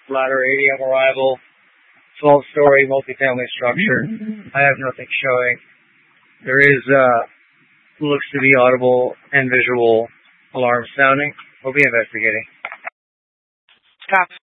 ladder 80 arrival, 12-story multifamily structure. I have nothing showing. There is, looks to be audible and visual alarm sounding. We'll be investigating. Copy.